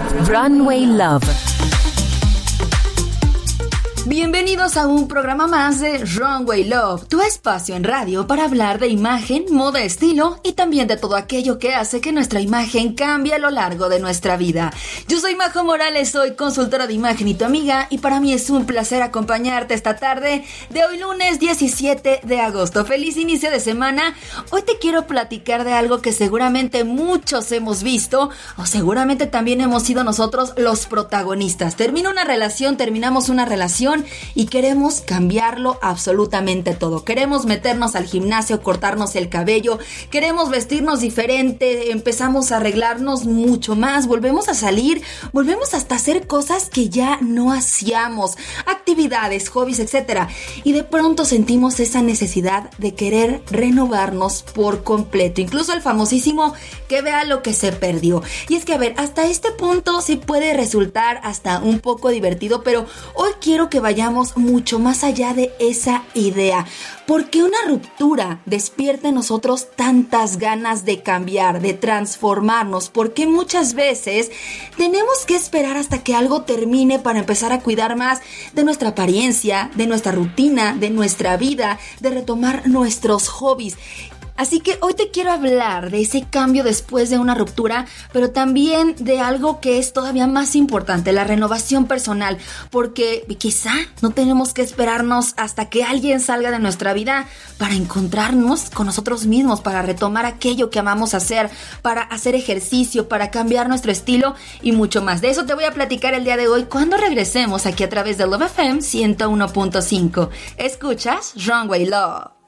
Runway Love. Bienvenidos a un programa más de Runway Love, tu espacio en radio para hablar de imagen, moda, estilo y también de todo aquello que hace que nuestra imagen cambie a lo largo de nuestra vida. Yo soy Majo Morales, soy consultora de imagen y tu amiga, y para mí es un placer acompañarte esta tarde de hoy lunes 17 de agosto. ¡Feliz inicio de semana! Hoy te quiero platicar de algo que seguramente muchos hemos visto o seguramente también hemos sido nosotros los protagonistas. Terminamos una relación y queremos cambiarlo absolutamente todo. Queremos meternos al gimnasio, cortarnos el cabello, queremos vestirnos diferente, empezamos a arreglarnos mucho más, volvemos a salir, volvemos hasta hacer cosas que ya no hacíamos, actividades, hobbies, etc. Y de pronto sentimos esa necesidad de querer renovarnos por completo, incluso el famosísimo que vea lo que se perdió. Y es que, a ver, hasta este punto sí puede resultar hasta un poco divertido, pero hoy quiero que vayamos mucho más allá de esa idea. ¿Por qué una ruptura despierta en nosotros tantas ganas de cambiar, de transformarnos? ¿Por qué muchas veces tenemos que esperar hasta que algo termine para empezar a cuidar más de nuestra apariencia, de nuestra rutina, de nuestra vida, de retomar nuestros hobbies? Así que hoy te quiero hablar de ese cambio después de una ruptura, pero también de algo que es todavía más importante, la renovación personal, porque quizá no tenemos que esperarnos hasta que alguien salga de nuestra vida para encontrarnos con nosotros mismos, para retomar aquello que amamos hacer, para hacer ejercicio, para cambiar nuestro estilo y mucho más. De eso te voy a platicar el día de hoy cuando regresemos aquí a través de Love FM 101.5. Escuchas Runway Love.